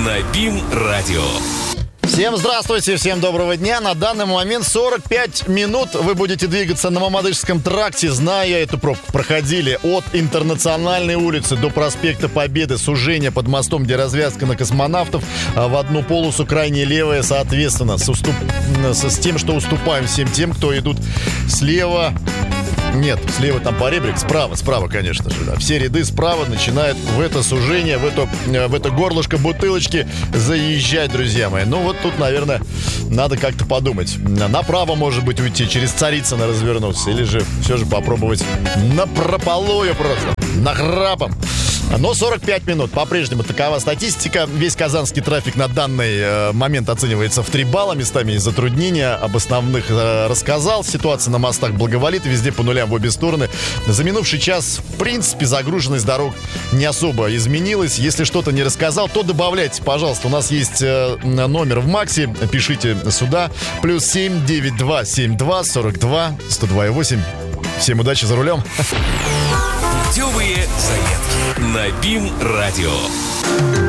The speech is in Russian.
на БИМ-радио. Всем здравствуйте, всем доброго дня. На данный момент 45 минут вы будете двигаться на Мамадышском тракте. Зная эту пробку, проходили от Интернациональной улицы до проспекта Победы, сужение под мостом, где развязка на Космонавтов, в одну полосу крайне левая, соответственно, с тем, что уступаем всем тем, кто идут слева. Нет, слева там поребрик, справа, конечно же, да. Все ряды справа начинают в это сужение, в это горлышко бутылочки заезжать, друзья мои. Ну вот тут, наверное, надо как-то подумать. Направо, может быть, уйти, через Царицыно развернуться, или же все же попробовать напропалую просто, нахрапом. Но 45 минут. По-прежнему такова статистика. Весь казанский трафик на данный момент оценивается в 3 балла. Местами есть затруднения. Об основных рассказал. Ситуация на мостах благоволит. Везде по нулям в обе стороны. За минувший час, в принципе, загруженность дорог не особо изменилась. Если что-то не рассказал, то добавляйте, пожалуйста. У нас есть номер в Максе. Пишите сюда. +7 92 72 42 102,8. Всем удачи за рулем. Путевые заметки на БИМ-радио.